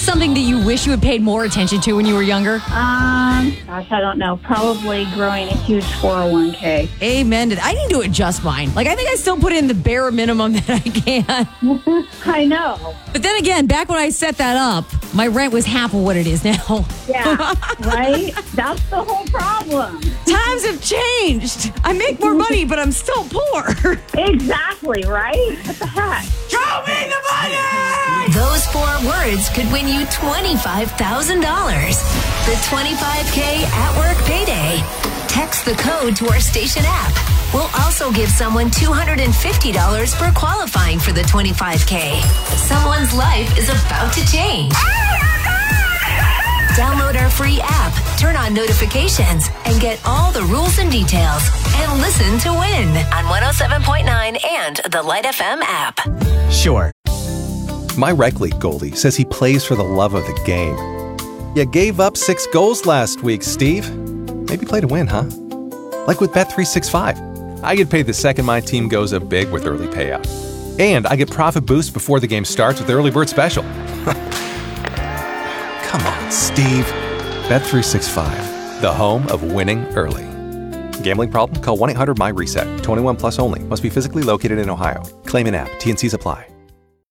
something that you wish you had paid more attention to when you were younger? Gosh, I don't know. Probably growing a huge 401k. Amen. I need to adjust mine. Like, I think I still put in the bare minimum that I can. I know. But then again, back when I set that up, my rent was half of what it is now. Yeah, right? That's the whole problem. Times have changed. I make more money, but I'm still poor. Exactly, right? What the heck? Show me the money! Those 4 words could win you $25,000. The 25K at work payday. Text the code to our station app. We'll also give someone $250 for qualifying for the 25K. Someone's life is about to change. Download our free app, turn on notifications, and get all the rules and details. And listen to win on 107.9 and the Light FM app. Sure. My rec league goalie says he plays for the love of the game. You gave up 6 goals last week, Steve. Maybe play to win, huh? Like with Bet365. I get paid the second my team goes up big with early payout. And I get profit boost before the game starts with early bird special. Come on, Steve. Bet365, the home of winning early. Gambling problem? Call 1-800-MY-RESET. 21 plus only. Must be physically located in Ohio. Claim in app. T&Cs apply.